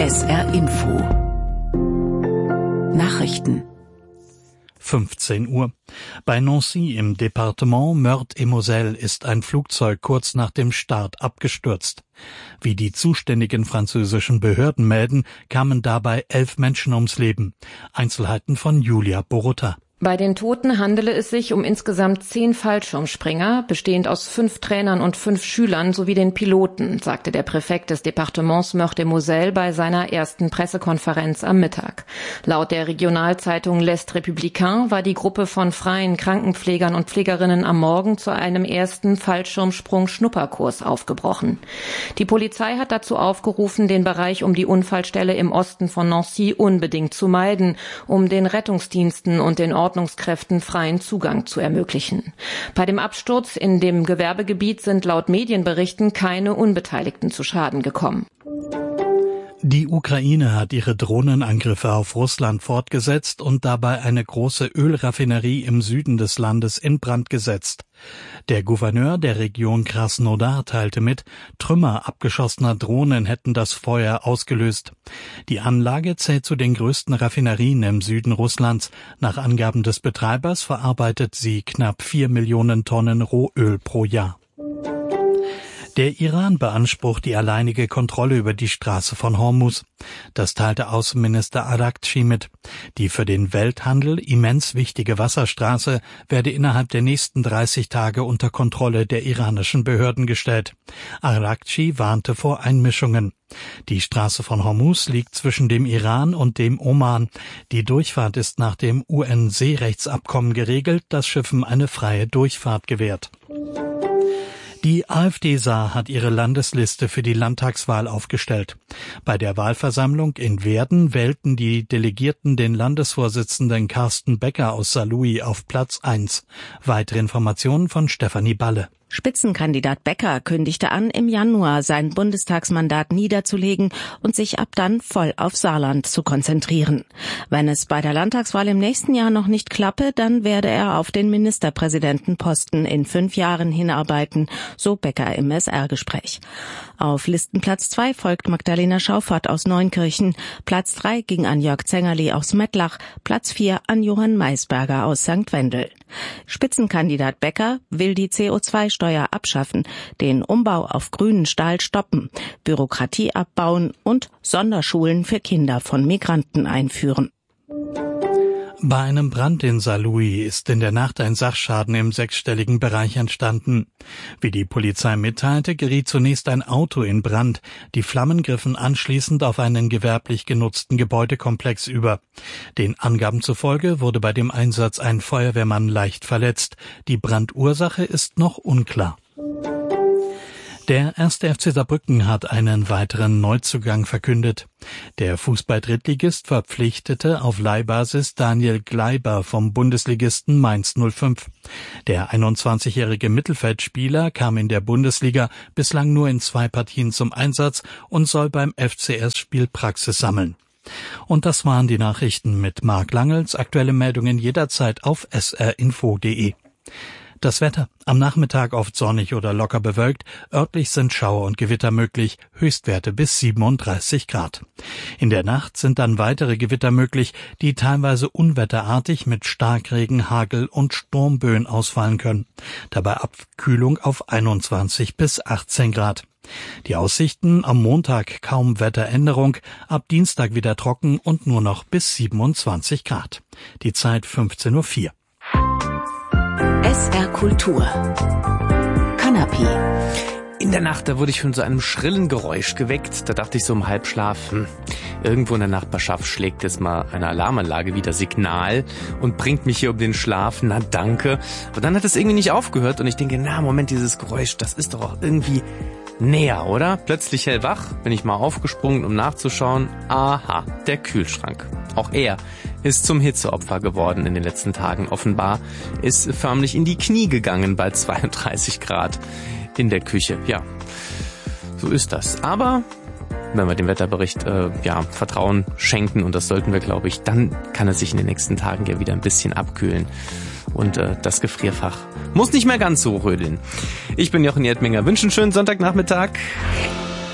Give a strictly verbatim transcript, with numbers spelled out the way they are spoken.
S R Info Nachrichten fünfzehn Uhr. Bei Nancy im Departement Meurthe-et-Moselle ist ein Flugzeug kurz nach dem Start abgestürzt. Wie die zuständigen französischen Behörden melden, kamen dabei elf Menschen ums Leben. Einzelheiten von Julia Borota. Bei den Toten handele es sich um insgesamt zehn Fallschirmspringer, bestehend aus fünf Trainern und fünf Schülern sowie den Piloten, sagte der Präfekt des Departements Meurthe-et-Moselle bei seiner ersten Pressekonferenz am Mittag. Laut der Regionalzeitung L'Est Républicain war die Gruppe von freien Krankenpflegern und Pflegerinnen am Morgen zu einem ersten Fallschirmsprung-Schnupperkurs aufgebrochen. Die Polizei hat dazu aufgerufen, den Bereich um die Unfallstelle im Osten von Nancy unbedingt zu meiden, um den Rettungsdiensten und den Ordnungskräften freien Zugang zu ermöglichen. Bei dem Absturz in dem Gewerbegebiet sind laut Medienberichten keine Unbeteiligten zu Schaden gekommen. Die Ukraine hat ihre Drohnenangriffe auf Russland fortgesetzt und dabei eine große Ölraffinerie im Süden des Landes in Brand gesetzt. Der Gouverneur der Region Krasnodar teilte mit, Trümmer abgeschossener Drohnen hätten das Feuer ausgelöst. Die Anlage zählt zu den größten Raffinerien im Süden Russlands. Nach Angaben des Betreibers verarbeitet sie knapp vier Millionen Tonnen Rohöl pro Jahr. Der Iran beansprucht die alleinige Kontrolle über die Straße von Hormuz. Das teilte Außenminister Araghchi mit. Die für den Welthandel immens wichtige Wasserstraße werde innerhalb der nächsten dreißig Tage unter Kontrolle der iranischen Behörden gestellt. Araghchi warnte vor Einmischungen. Die Straße von Hormuz liegt zwischen dem Iran und dem Oman. Die Durchfahrt ist nach dem U N-Seerechtsabkommen geregelt, das Schiffen eine freie Durchfahrt gewährt. Die AfD-Saar hat ihre Landesliste für die Landtagswahl aufgestellt. Bei der Wahlversammlung in Werden wählten die Delegierten den Landesvorsitzenden Carsten Becker aus Saarlouis auf Platz eins. Weitere Informationen von Stefanie Balle. Spitzenkandidat Becker kündigte an, im Januar sein Bundestagsmandat niederzulegen und sich ab dann voll auf Saarland zu konzentrieren. Wenn es bei der Landtagswahl im nächsten Jahr noch nicht klappe, dann werde er auf den Ministerpräsidentenposten in fünf Jahren hinarbeiten, so Becker im S R-Gespräch. Auf Listenplatz zwei folgt Magdalena Schauffert aus Neunkirchen, Platz drei ging an Jörg Zengerli aus Mettlach, Platz vier an Johann Maisberger aus Sankt Wendel. Spitzenkandidat Becker will die C O zwei Steuer abschaffen, den Umbau auf grünen Stahl stoppen, Bürokratie abbauen und Sonderschulen für Kinder von Migranten einführen. Bei einem Brand in Saarlouis ist in der Nacht ein Sachschaden im sechsstelligen Bereich entstanden. Wie die Polizei mitteilte, geriet zunächst ein Auto in Brand. Die Flammen griffen anschließend auf einen gewerblich genutzten Gebäudekomplex über. Den Angaben zufolge wurde bei dem Einsatz ein Feuerwehrmann leicht verletzt. Die Brandursache ist noch unklar. Der erste F C Saarbrücken hat einen weiteren Neuzugang verkündet. Der Fußball-Drittligist verpflichtete auf Leihbasis Daniel Gleiber vom Bundesligisten Mainz null fünf. Der einundzwanzigjährige Mittelfeldspieler kam in der Bundesliga bislang nur in zwei Partien zum Einsatz und soll beim F C S Spielpraxis sammeln. Und das waren die Nachrichten mit Marc Langels. Aktuelle Meldungen jederzeit auf s r info punkt d e. Das Wetter. Am Nachmittag oft sonnig oder locker bewölkt. Örtlich sind Schauer und Gewitter möglich. Höchstwerte bis siebenunddreißig Grad. In der Nacht sind dann weitere Gewitter möglich, die teilweise unwetterartig mit Starkregen, Hagel und Sturmböen ausfallen können. Dabei Abkühlung auf einundzwanzig bis achtzehn Grad. Die Aussichten am Montag kaum Wetteränderung, ab Dienstag wieder trocken und nur noch bis siebenundzwanzig Grad. Die Zeit fünfzehn Uhr vier. S R Kultur Kanapé. In der Nacht, da wurde ich von so einem schrillen Geräusch geweckt. Da dachte ich so im Halbschlaf, hm, irgendwo in der Nachbarschaft schlägt jetzt mal eine Alarmanlage wieder Signal und bringt mich hier um den Schlaf. Na danke. Aber dann hat es irgendwie nicht aufgehört und ich denke, na Moment, dieses Geräusch, das ist doch auch irgendwie näher, oder? Plötzlich hellwach, bin ich mal aufgesprungen, um nachzuschauen. Aha, der Kühlschrank. Auch er ist zum Hitzeopfer geworden in den letzten Tagen. Offenbar ist förmlich in die Knie gegangen bei zweiunddreißig Grad in der Küche. Ja, so ist das. Aber wenn wir dem Wetterbericht äh, ja Vertrauen schenken, und das sollten wir, glaube ich, dann kann es sich in den nächsten Tagen ja wieder ein bisschen abkühlen. Und äh, das Gefrierfach muss nicht mehr ganz so rödeln. Ich bin Jochen Erdminger, wünsche einen schönen Sonntagnachmittag.